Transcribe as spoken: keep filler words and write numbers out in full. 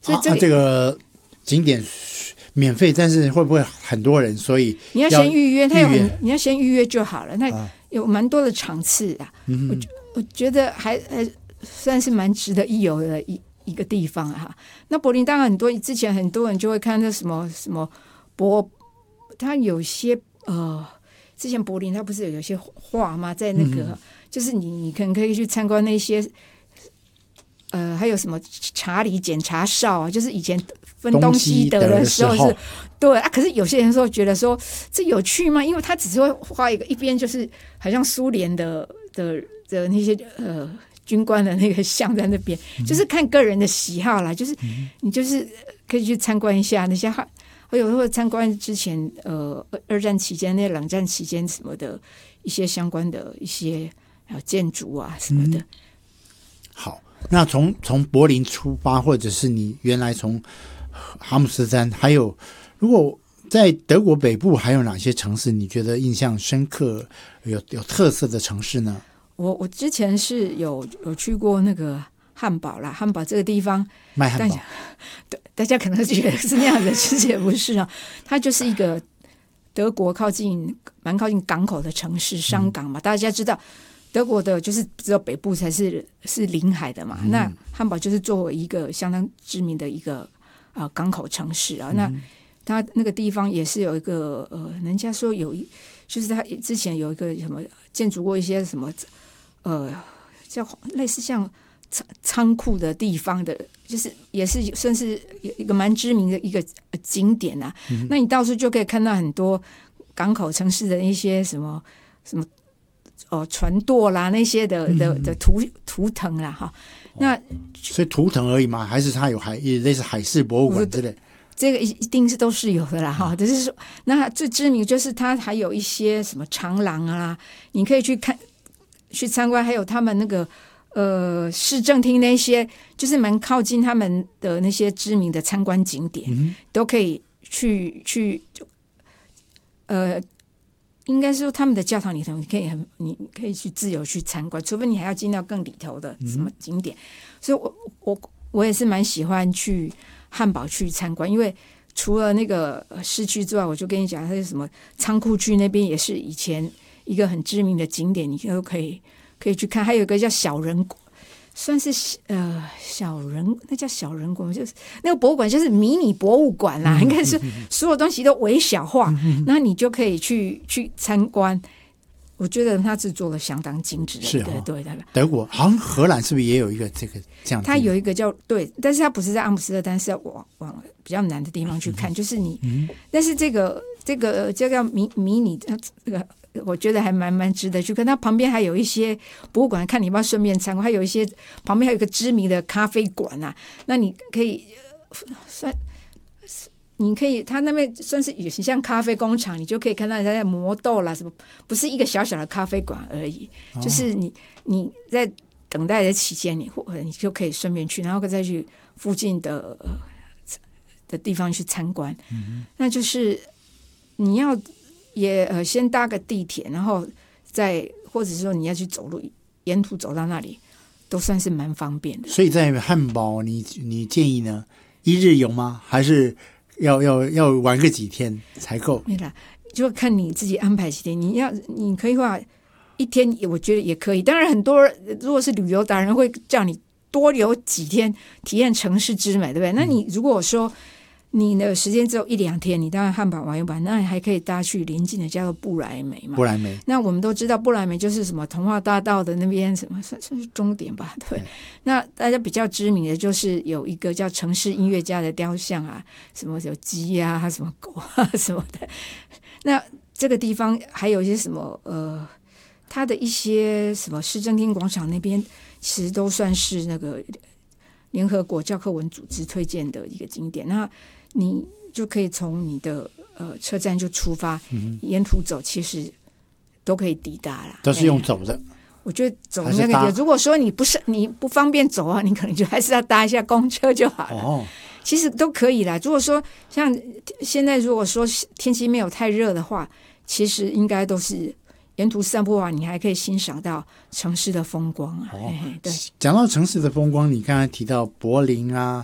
所以这个、 啊啊、这个景点免费，但是会不会很多人？所以你要先预约，它有很你要先预约就好了。那啊有蛮多的场次啊， 嗯、 我我觉得还还算是蛮值得一游的一一个地方哈。那柏林当然很多，之前很多人就会看那什么什么柏，它有些呃，之前柏林它不是有些画吗？在那个、嗯、就是你你可能可以去参观那些。呃，还有什么查理检查哨啊？就是以前分东西德的时候是，候对啊。可是有些人说觉得说这有趣吗？因为他只是会画一个，一边就是好像苏联的的的那些呃军官的那个像在那边，嗯、就是看个人的喜好啦。就是、嗯、你就是可以去参观一下那些，我有时候参观之前呃二战期间、那冷战期间什么的一些相关的一些建筑啊什么的。嗯、 好。那从从柏林出发，或者是你原来从哈姆斯特丹，还有如果在德国北部还有哪些城市你觉得印象深刻、有有特色的城市呢？ 我我之前是有有去过那个汉堡啦，汉堡这个地方卖汉堡， 对大家可能觉得是那样的，其实也不是啊，它就是一个德国靠近蛮靠近港口的城市，商港嘛，嗯、大家知道。德国的就是只有北部才是是临海的嘛，嗯、那汉堡就是作为一个相当知名的一个呃港口城市啊，嗯、那它那个地方也是有一个呃，人家说有一就是它之前有一个什么建筑过一些什么呃叫类似像仓仓库的地方的，就是也是算是一个蛮知名的一个景点啊。嗯、那你到处就可以看到很多港口城市的一些什么什么。哦，船舵啦那些的的的图图腾啦哈，那、哦、 所以图腾而已吗？还是它有海类似海事博物馆之类？ 这个一定是都是有的啦哈。只是说，那最知名就是它还有一些什么长廊啊，你可以去看去参观，还有他们那个呃市政厅那些，就是蛮靠近他们的那些知名的参观景点，嗯、都可以去去呃。应该说他们的教堂里头，你可以很，你可以去自由去参观，除非你还要进到更里头的什么景点。嗯、所以我我我也是蛮喜欢去汉堡去参观，因为除了那个市区之外，我就跟你讲，它是什么仓库区那边也是以前一个很知名的景点，你都可以可以去看。还有一个叫小人国。算是呃小人，那叫小人国，就是那个博物馆，就是迷你博物馆啦，嗯、应该是所有东西都微小化，嗯、那你就可以去去参观。我觉得它是做的相当精致的， 是、哦、 对对对。 德国好像荷兰是不是也有一个这个这样？ 它有一个叫对，但是它不是在阿姆斯特丹，是要往往比较南的地方去看，嗯、就是你，嗯、但是这个这个这个迷迷你这个。我觉得还蛮蛮值得去看，它旁边还有一些博物馆，看你要不要顺便参观。还有一些旁边还有一个知名的咖啡馆啊，那你可以算，你可以，它那边算是有些像咖啡工厂，你就可以看到人家在磨豆啦什么，不是一个小小的咖啡馆而已，哦、就是你你在等待的期间，你或者你就可以顺便去，然后再去附近的、呃、的地方去参观。嗯、那就是你要。也呃，先搭个地铁，然后再或者说你要去走路，沿途走到那里，都算是蛮方便的。 所以在汉堡你，你你建议呢，一日游吗？还是要要要玩个几天才够？ 没啦，就看你自己安排几天。你要你可以话一天，我觉得也可以。当然，很多如果是旅游达人会叫你多留几天，体验城市之美，对不对？嗯、那你如果说你的时间只有一两天，你当然汉堡玩一玩，那你还可以搭去邻近的叫做布莱梅嘛。 布莱梅， 那我们都知道布莱梅就是什么童话大道的那边什么算算是终点吧，对。嗯、那大家比较知名的就是有一个叫城市音乐家的雕像啊，什么有鸡啊，什么狗啊什么的。那这个地方还有一些什么呃，它的一些什么市政厅广场那边，其实都算是那个联合国教科文组织推荐的一个景点。那你就可以从你的呃车站就出发，嗯、沿途走，其实都可以抵达啦。 都是用走的。 我觉得走那个，如果说你不是你不方便走啊，你可能就还是要搭一下公车就好了。哦，其实都可以啦。如果说像现在，如果说天气没有太热的话，其实应该都是沿途散步啊，你还可以欣赏到城市的风光啊。哦，对。 讲到城市的风光，你刚才提到柏林啊、